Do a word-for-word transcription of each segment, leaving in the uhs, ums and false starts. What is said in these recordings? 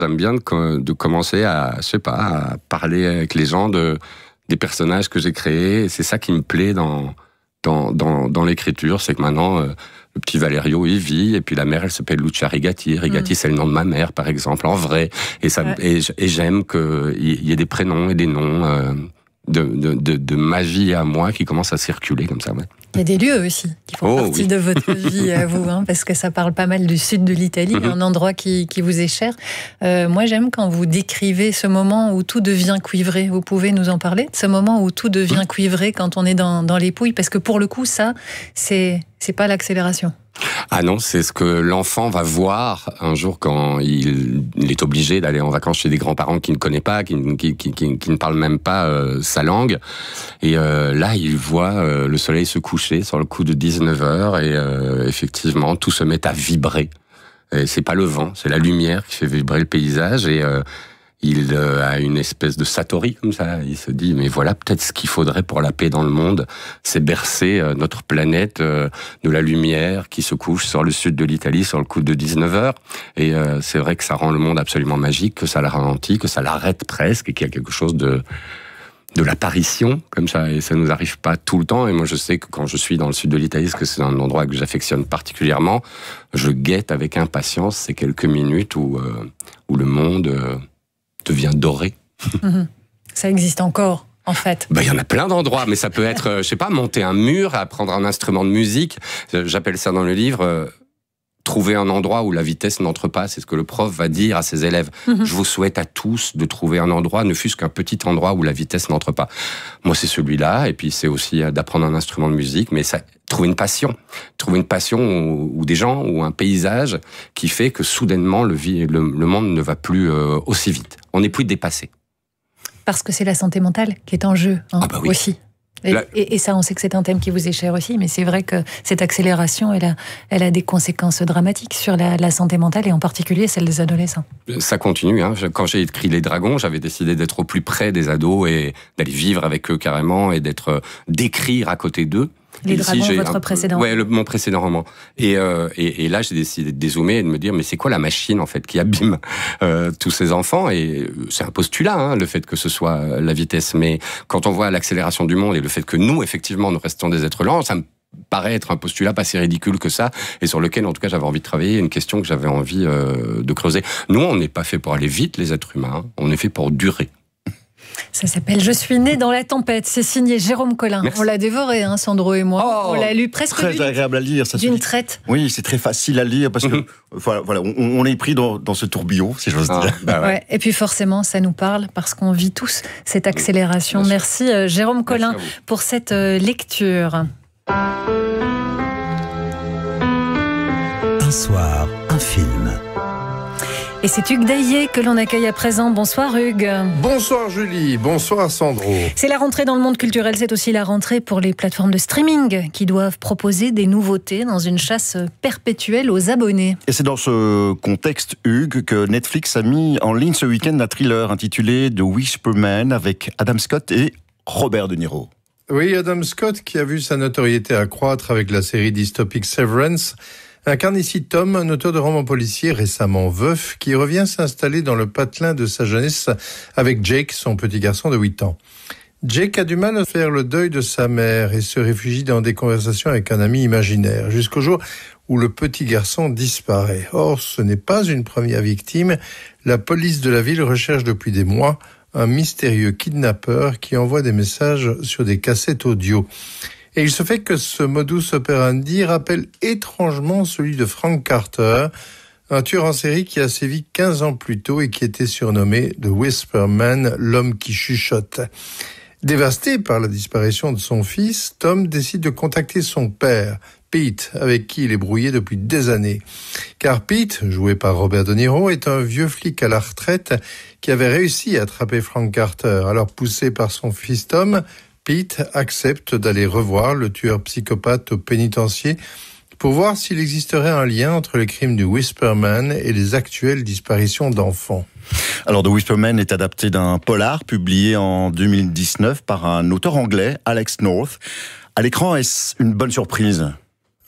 J'aime bien de, de commencer à, je sais pas, à parler avec les gens de, des personnages que j'ai créés. Et c'est ça qui me plaît dans, dans, dans, dans l'écriture, c'est que maintenant, euh, le petit Valerio, il vit, et puis la mère, elle s'appelle Lucia Rigatti. Rigatti, mmh. c'est le nom de ma mère, par exemple, en vrai. Et, ça, ouais. et, et j'aime qu'il y ait des prénoms et des noms euh, de, de, de, de ma vie à moi qui commencent à circuler comme ça. Ouais. Il y a des lieux aussi qui font oh, partie oui. de votre vie à vous, hein, parce que ça parle pas mal du sud de l'Italie, mm-hmm. un endroit qui, qui vous est cher. Euh, moi, j'aime quand vous décrivez ce moment où tout devient cuivré. Vous pouvez nous en parler, de ce moment où tout devient cuivré quand on est dans, dans les pouilles, parce que pour le coup, ça, c'est, c'est pas l'accélération. Ah non, c'est ce que l'enfant va voir un jour quand il, il est obligé d'aller en vacances chez des grands-parents qu'il ne connaît pas, qui, qui, qui, qui, qui ne parlent même pas euh, sa langue. Et euh, là, il voit euh, le soleil se coucher sur le coup de dix-neuf heures et euh, effectivement, tout se met à vibrer. Et c'est pas le vent, c'est la lumière qui fait vibrer le paysage et euh, il euh, a une espèce de satori comme ça. Il se dit, mais voilà, peut-être ce qu'il faudrait pour la paix dans le monde, c'est bercer euh, notre planète euh, de la lumière qui se couche sur le sud de l'Italie sur le coup de dix-neuf heures. Et euh, c'est vrai que ça rend le monde absolument magique, que ça la ralentit, que ça l'arrête presque, et qu'il y a quelque chose de de l'apparition comme ça. Et ça nous arrive pas tout le temps. Et moi, je sais que quand je suis dans le sud de l'Italie, parce que c'est un endroit que j'affectionne particulièrement, je guette avec impatience ces quelques minutes où euh, où le monde euh, devient doré. Mmh. Ça existe encore, en fait. Ben, il y en a plein d'endroits, mais ça peut être, euh, je sais pas, monter un mur, apprendre un instrument de musique. J'appelle ça dans le livre euh, trouver un endroit où la vitesse n'entre pas. C'est ce que le prof va dire à ses élèves. Mmh. Je vous souhaite à tous de trouver un endroit, ne fût-ce qu'un petit endroit où la vitesse n'entre pas. Moi, c'est celui-là, et puis c'est aussi d'apprendre un instrument de musique, mais ça, trouver une passion. Trouver une passion ou, ou des gens, ou un paysage qui fait que soudainement, le, le, le monde ne va plus euh, aussi vite. On n'est plus dépassé. Parce que c'est la santé mentale qui est en jeu, hein, ah bah oui. aussi. Et, La... et, et ça, on sait que c'est un thème qui vous est cher aussi, mais c'est vrai que cette accélération, elle a, elle a des conséquences dramatiques sur la, la santé mentale, et en particulier celle des adolescents. Ça continue. Hein. Quand j'ai écrit Les Dragons, j'avais décidé d'être au plus près des ados et d'aller vivre avec eux carrément, et d'être d'écrire à côté d'eux. Les Dragons, j'ai votre un... précédent. Ouais, le, mon précédent roman. Et, euh, et, et là, j'ai décidé de dézoomer et de me dire, mais c'est quoi la machine en fait qui abîme euh, tous ces enfants? Et c'est un postulat, hein, le fait que ce soit la vitesse. Mais quand on voit l'accélération du monde et le fait que nous, effectivement, nous restons des êtres lents, ça me paraît être un postulat pas si ridicule que ça, et sur lequel, en tout cas, j'avais envie de travailler, une question que j'avais envie euh, de creuser. Nous, on n'est pas fait pour aller vite, les êtres humains. On est fait pour durer. Ça s'appelle « Je suis né dans la tempête ». C'est signé Jérôme Collin. Merci. On l'a dévoré, hein, Sandro et moi. Oh, on l'a lu presque très d'une, agréable à lire. Ça d'une se... traite. Oui, c'est très facile à lire parce que mm-hmm. voilà, voilà, on, on est pris dans, dans ce tourbillon, si j'ose ah, dire. Bah ouais. Ouais, et puis forcément, ça nous parle parce qu'on vit tous cette accélération. Merci euh, Jérôme Collin pour cette euh, lecture. Un soir, un film. Et c'est Hugues Daillet que l'on accueille à présent. Bonsoir Hugues. Bonsoir Julie, bonsoir Sandro. C'est la rentrée dans le monde culturel, c'est aussi la rentrée pour les plateformes de streaming qui doivent proposer des nouveautés dans une chasse perpétuelle aux abonnés. Et c'est dans ce contexte, Hugues, que Netflix a mis en ligne ce week-end un thriller intitulé The Whisper Man avec Adam Scott et Robert De Niro. Oui, Adam Scott qui a vu sa notoriété accroître avec la série dystopique Severance incarne ici Tom, un auteur de romans policiers récemment veuf, qui revient s'installer dans le patelin de sa jeunesse avec Jake, son petit garçon de huit ans. Jake a du mal à faire le deuil de sa mère et se réfugie dans des conversations avec un ami imaginaire, jusqu'au jour où le petit garçon disparaît. Or, ce n'est pas une première victime. La police de la ville recherche depuis des mois un mystérieux kidnappeur qui envoie des messages sur des cassettes audio. Et il se fait que ce modus operandi rappelle étrangement celui de Frank Carter, un tueur en série qui a sévi quinze ans plus tôt et qui était surnommé The Whisper Man, l'homme qui chuchote. Dévasté par la disparition de son fils, Tom décide de contacter son père, Pete, avec qui il est brouillé depuis des années. Car Pete, joué par Robert De Niro, est un vieux flic à la retraite qui avait réussi à attraper Frank Carter. Alors poussé par son fils Tom, Pete accepte d'aller revoir le tueur psychopathe au pénitencier pour voir s'il existerait un lien entre les crimes du Whisper Man et les actuelles disparitions d'enfants. Alors, The Whisper Man est adapté d'un polar publié en deux mille dix-neuf par un auteur anglais, Alex North. À l'écran, est-ce une bonne surprise ?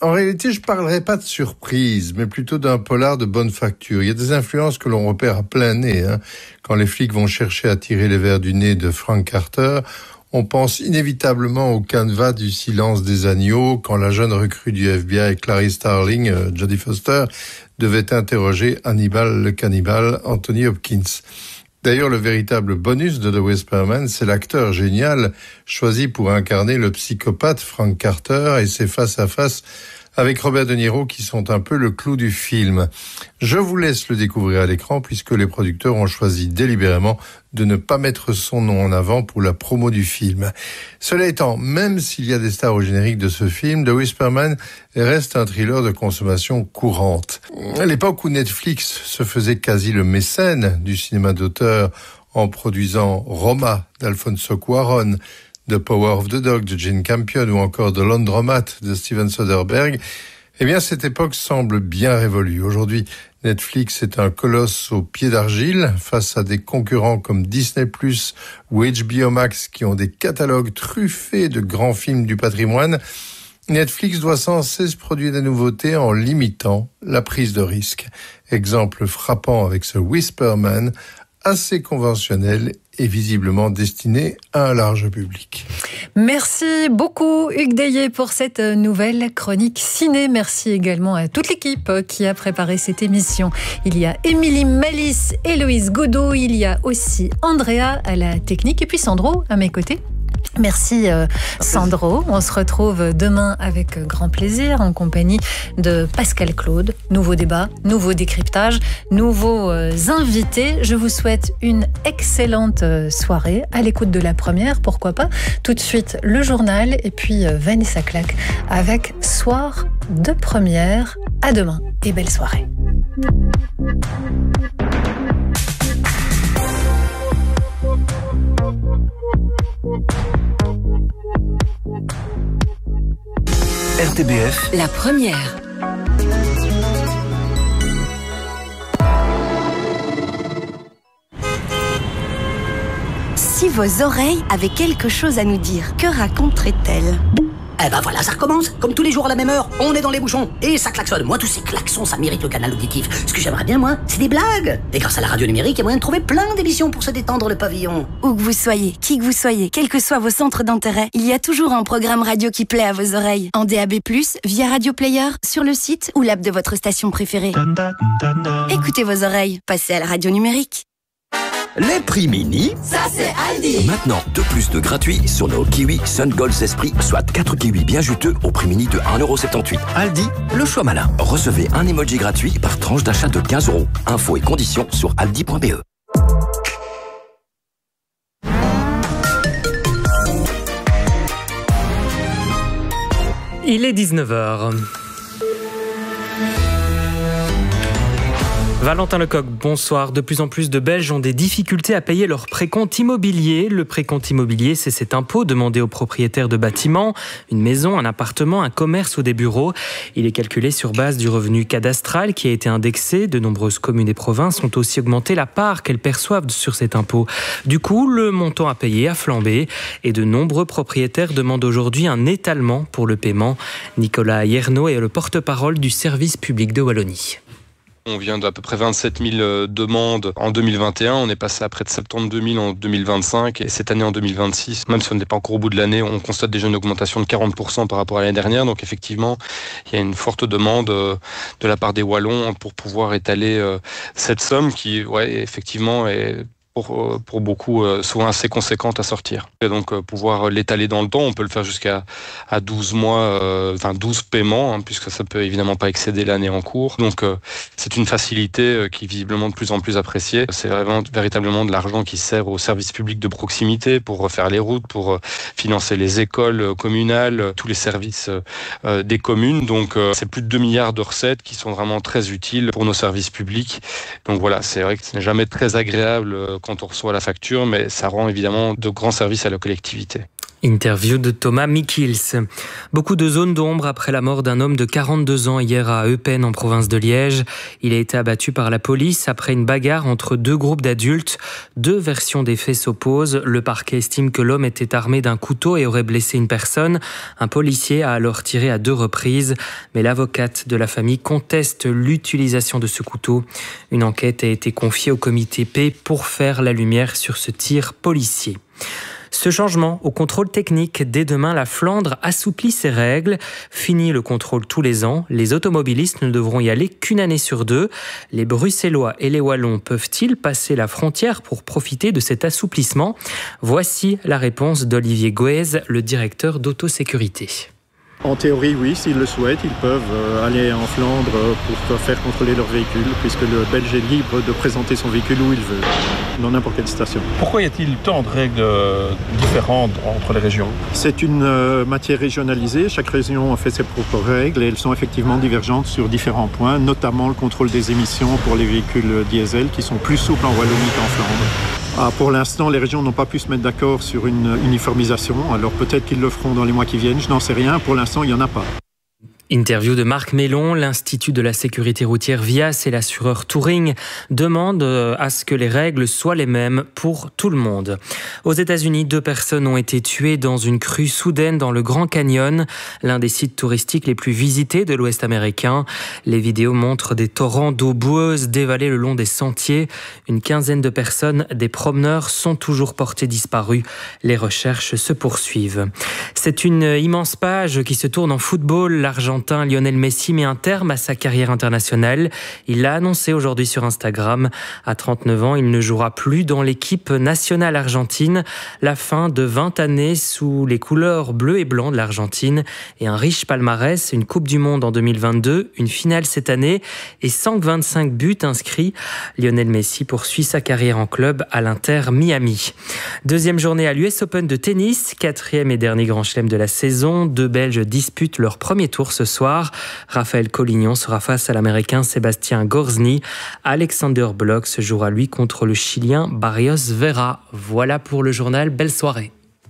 En réalité, je parlerai pas de surprise, mais plutôt d'un polar de bonne facture. Il y a des influences que l'on repère à plein nez. Hein. Quand les flics vont chercher à tirer les vers du nez de Frank Carter, on pense inévitablement au canevas du Silence des agneaux, quand la jeune recrue du F B I, Clarice Starling, euh, Jodie Foster, devait interroger Hannibal le cannibale, Anthony Hopkins. D'ailleurs, le véritable bonus de The Whisper Man, c'est l'acteur génial choisi pour incarner le psychopathe Frank Carter et ses face-à-face avec Robert De Niro qui sont un peu le clou du film. Je vous laisse le découvrir à l'écran puisque les producteurs ont choisi délibérément de ne pas mettre son nom en avant pour la promo du film. Cela étant, même s'il y a des stars au générique de ce film, The Whisper Man reste un thriller de consommation courante. À l'époque où Netflix se faisait quasi le mécène du cinéma d'auteur en produisant Roma d'Alfonso Cuarón, The Power of the Dog de Jane Campion ou encore The Laundromat de Steven Soderbergh, eh bien cette époque semble bien révolue. Aujourd'hui, Netflix est un colosse au pied d'argile face à des concurrents comme Disney plus, ou H B O Max qui ont des catalogues truffés de grands films du patrimoine. Netflix doit sans cesse produire des nouveautés en limitant la prise de risque. Exemple frappant avec ce Whisper Man, assez conventionnel et visiblement destiné à un large public. Merci beaucoup Hugues Deillet pour cette nouvelle chronique ciné. Merci également à toute l'équipe qui a préparé cette émission. Il y a Émilie Malice, Héloïse Godot, il y a aussi Andrea à la technique et puis Sandro à mes côtés. Merci euh, Sandro. On se retrouve demain avec grand plaisir en compagnie de Pascal Claude. Nouveau débat, nouveau décryptage, nouveaux euh, invités. Je vous souhaite une excellente euh, soirée à l'écoute de la première, pourquoi pas. Tout de suite le journal et puis euh, Vanessa Claque avec Soir de première. À demain et belle soirée. R T B F, la première. Si vos oreilles avaient quelque chose à nous dire, que raconteraient-elles ? Eh ben voilà, ça recommence. Comme tous les jours à la même heure, on est dans les bouchons. Et ça klaxonne. Moi, tous ces klaxons, ça mérite le canal auditif. Ce que j'aimerais bien, moi, c'est des blagues. Et grâce à la radio numérique, il y a moyen de trouver plein d'émissions pour se détendre le pavillon. Où que vous soyez, qui que vous soyez, quels que soient vos centres d'intérêt, il y a toujours un programme radio qui plaît à vos oreilles. En D A B plus, via Radio Player, sur le site ou l'app de votre station préférée. Écoutez vos oreilles, passez à la radio numérique. les prix mini. Ça c'est Aldi. Maintenant, deux plus de gratuits sur nos kiwis Sun Golds Esprit, soit quatre kiwis bien juteux au prix mini de un euro soixante-dix-huit. Aldi, le choix malin. Recevez un emoji gratuit par tranche d'achat de quinze euros. Infos et conditions sur aldi point b e. Il est dix-neuf heures. Valentin Lecoq, bonsoir. De plus en plus de Belges ont des difficultés à payer leur précompte immobilier. Le précompte immobilier, c'est cet impôt demandé aux propriétaires de bâtiments, une maison, un appartement, un commerce ou des bureaux. Il est calculé sur base du revenu cadastral qui a été indexé. De nombreuses communes et provinces ont aussi augmenté la part qu'elles perçoivent sur cet impôt. Du coup, le montant à payer a flambé et de nombreux propriétaires demandent aujourd'hui un étalement pour le paiement. Nicolas Yernaud est le porte-parole du service public de Wallonie. On vient d'à peu près vingt-sept mille demandes en deux mille vingt et un, on est passé à près de soixante-douze mille en deux mille vingt-cinq et cette année en deux mille vingt-six, même si on n'est pas encore au bout de l'année, on constate déjà une augmentation de quarante pour cent par rapport à l'année dernière. Donc effectivement, il y a une forte demande de la part des Wallons pour pouvoir étaler cette somme qui, ouais, effectivement, est pour, pour beaucoup souvent assez conséquente à sortir. Et donc pouvoir l'étaler dans le temps, on peut le faire jusqu'à à douze mois, euh, enfin douze paiements, hein, puisque ça peut évidemment pas excéder l'année en cours. Donc euh, c'est une facilité euh, qui est visiblement de plus en plus appréciée. C'est vraiment véritablement de l'argent qui sert aux services publics de proximité pour refaire les routes, pour euh, financer les écoles euh, communales, euh, tous les services euh, des communes. Donc euh, c'est plus de deux milliards de recettes qui sont vraiment très utiles pour nos services publics. Donc voilà, c'est vrai que ce n'est jamais très agréable euh, quand on reçoit la facture, mais ça rend évidemment de grands services à la collectivité. Interview de Thomas Mikils. Beaucoup de zones d'ombre après la mort d'un homme de quarante-deux ans hier à Eupen en province de Liège. Il a été abattu par la police après une bagarre entre deux groupes d'adultes. Deux versions des faits s'opposent. Le parquet estime que l'homme était armé d'un couteau et aurait blessé une personne. Un policier a alors tiré à deux reprises. Mais l'avocate de la famille conteste l'utilisation de ce couteau. Une enquête a été confiée au comité P pour faire la lumière sur ce tir policier. Ce changement au contrôle technique, dès demain, la Flandre assouplit ses règles. Fini le contrôle tous les ans. Les automobilistes ne devront y aller qu'une année sur deux. Les Bruxellois et les Wallons peuvent-ils passer la frontière pour profiter de cet assouplissement ? Voici la réponse d'Olivier Goez, le directeur d'autosécurité. En théorie, oui, s'ils le souhaitent, ils peuvent aller en Flandre pour faire contrôler leur véhicule, puisque le Belge est libre de présenter son véhicule où il veut, dans n'importe quelle station. Pourquoi y a-t-il tant de règles différentes entre les régions ? C'est une matière régionalisée, chaque région a fait ses propres règles et elles sont effectivement divergentes sur différents points, notamment le contrôle des émissions pour les véhicules diesel qui sont plus souples en Wallonie qu'en Flandre. Ah, pour l'instant, les régions n'ont pas pu se mettre d'accord sur une uniformisation, alors peut-être qu'ils le feront dans les mois qui viennent, je n'en sais rien, pour l'instant il n'y en a pas. Interview de Marc Mélon, l'Institut de la sécurité routière Vias et l'assureur Touring demandent à ce que les règles soient les mêmes pour tout le monde. Aux États-Unis, deux personnes ont été tuées dans une crue soudaine dans le Grand Canyon, l'un des sites touristiques les plus visités de l'Ouest américain. Les vidéos montrent des torrents d'eau boueuse dévaler le long des sentiers. Une quinzaine de personnes, des promeneurs, sont toujours portées disparues. Les recherches se poursuivent. C'est une immense page qui se tourne en football. L'Argentin Lionel Messi met un terme à sa carrière internationale. Il l'a annoncé aujourd'hui sur Instagram. À trente-neuf ans, il ne jouera plus dans l'équipe nationale argentine. La fin de vingt années sous les couleurs bleu et blanc de l'Argentine et un riche palmarès, une Coupe du Monde en deux mille vingt-deux, une finale cette année et cent vingt-cinq buts inscrits. Lionel Messi poursuit sa carrière en club à l'Inter Miami. Deuxième journée à l'U S Open de tennis, quatrième et dernier grand chelem de la saison. Deux Belges disputent leur premier tour ce soir. Raphaël Collignon sera face à l'Américain Sébastien Gorzny. Alexander Blok se jouera lui contre le Chilien Barrios Vera. Voilà pour le journal. Belle soirée.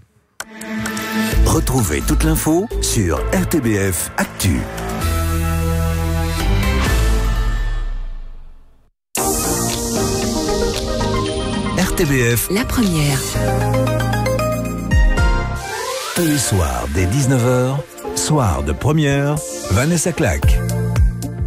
Retrouvez toute l'info sur R T B F Actu. R T B F, la première. Tous les soirs dès dix-neuf heures, soir de première, Vanessa Claque.